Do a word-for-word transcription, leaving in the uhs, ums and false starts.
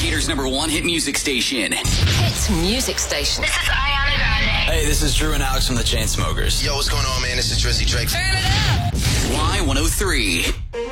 Decatur's number one hit music station. Hit music station. This is Ariana Grande. Hey, this is Drew and Alex from the Chainsmokers. Yo, what's going on, man? This is Drizzy Drake. Turn it up. Y one oh three.